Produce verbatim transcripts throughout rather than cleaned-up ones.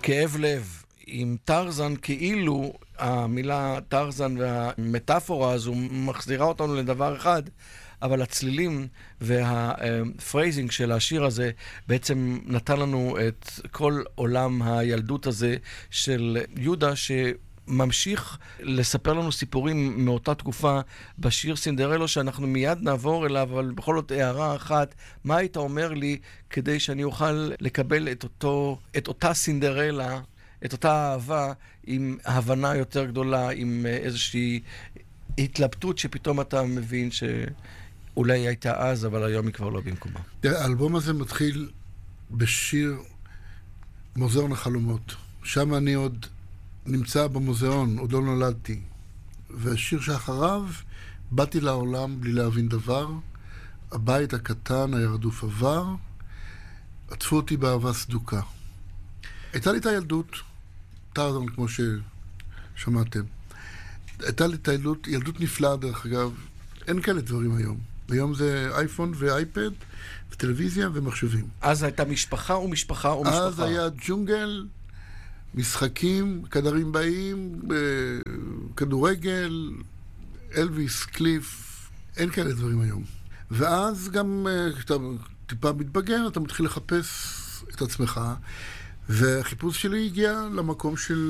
כאב לב. עם טרזן, כאילו המילה טרזן והמטאפורה הזו מחזירה אותנו לדבר אחד, אבל הצלילים והפרייזינג של השיר הזה בעצם נתן לנו את כל עולם הילדות הזה של יהודה, שממשיך לספר לנו סיפורים מאותה תקופה בשיר סינדרלו, שאנחנו מיד נעבור אליו, אבל בכל זאת הערה אחת, מה היית אומר לי כדי שאני אוכל לקבל את, אותו, את אותה סינדרלה, את אותה אהבה עם הבנה יותר גדולה, עם איזושהי התלבטות שפתאום אתה מבין שאולי היא הייתה אז, אבל היום היא כבר לא במקומה. האלבום הזה מתחיל בשיר מוזיאון החלומות. שם אני עוד נמצא במוזיאון, עוד לא נולדתי. והשיר שאחריו, באתי לעולם בלי להבין דבר, הבית הקטן, הירדוף עבר, עטפו אותי באהבה סדוקה. הייתה לי את הילדות, טרזן כמו ששמעתם. הייתה לי את הילדות, ילדות נפלאה דרך אגב. אין כאלה דברים היום. היום זה אייפון ואייפד, וטלוויזיה ומחשבים. אז הייתה משפחה ומשפחה ומשפחה. אז היה ג'ונגל, משחקים, כדרים באים, כדורגל, אלוויס, קליף, אין כאלה דברים היום. ואז גם כשאתה טיפה מתבגר, אתה מתחיל לחפש את עצמך, והחיפוש שלי הגיע למקום של,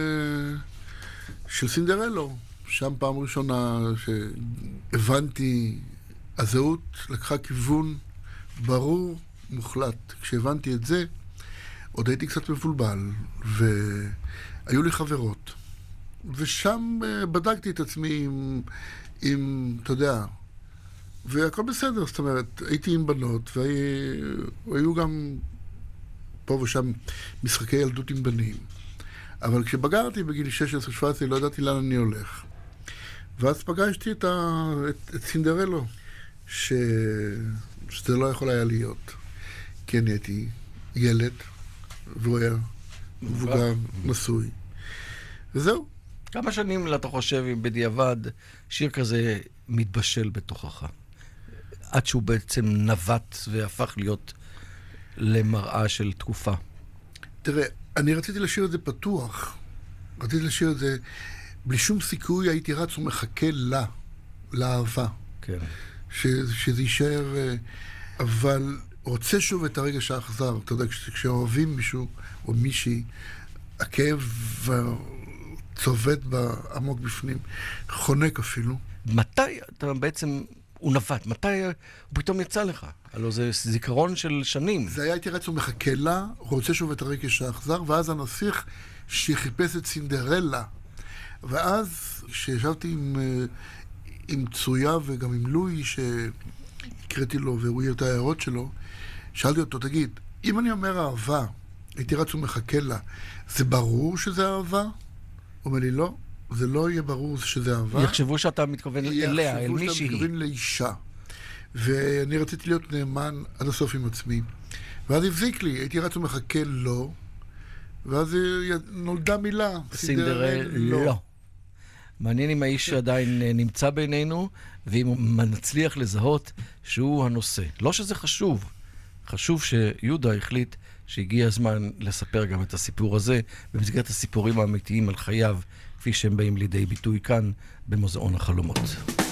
של סינדרלו. שם פעם ראשונה שהבנתי, הזהות לקחה כיוון ברור, מוחלט. כשהבנתי את זה, עוד הייתי קצת מבולבל, והיו לי חברות. ושם בדקתי את עצמי עם, עם אתה יודע, והכל בסדר, זאת אומרת, הייתי עם בנות, והיו גם פה ושם משחקי ילדות עם בנים. אבל כשבגרתי בגיל שש עשרה שבע עשרה, לא ידעתי לאן אני הולך. ואז פגשתי את, ה... את, את סינדרלו, ש... שזה לא יכול היה להיות. כי אני הייתי ילד, והוא היה מבוגר, נשוי. וזהו. כמה שנים אתה חושב אם בדיעבד שיר כזה מתבשל בתוכך? עד שהוא בעצם נווט והפך להיות למראה של תקופה. תראה, אני רציתי לשיר את זה פתוח. רציתי לשיר את זה בלי שום סיכוי, הייתי רץ ומחכה לה, לאהבה. כן. ש, שזה יישאר, אבל רוצה שוב את הרגע שאחזר. אתה יודע, כשאוהבים מישהו או מישהי, הכאב צובט בעמוק בפנים, חונק אפילו. מתי אתה בעצם, הוא נפת, מתי הוא פתאום יצא לך? הלוא זה זיכרון של שנים. זה היה הייתי רץ ומחכה לה, רוצה שוב את הרגע שאחזר, ואז הנסיך שחיפש את סינדרלה. ואז כשישבתי עם, עם צויה וגם עם לואי, שהקראתי לו והוא העיר את ההערות שלו, שאלתי אותו, תגיד, אם אני אומר אהבה, הייתי רץ ומחכה לה, זה ברור שזה אהבה? הוא אומר לי, לא, זה לא יהיה ברור שזה אהבה. יחשבו שאתה מתכוון אליה, אל מישהי. יחשבו שאתה מתכוון לאישה. ואני רציתי להיות נאמן עד הסוף עם עצמי. ואז הבזיק לי, הייתי רץ ומחכה לו, ואז נולדה מילה. סינדרל, לא. מעניין אם האיש עדיין נמצא בינינו, ואם הוא נצליח לזהות שהוא הנושא. לא שזה חשוב. חשוב שיהודה החליט שהגיע הזמן לספר גם את הסיפור הזה, במסגרת הסיפורים האמיתיים על חייו, כפי שהם באים לידי ביטוי כאן במוזיאון החלומות.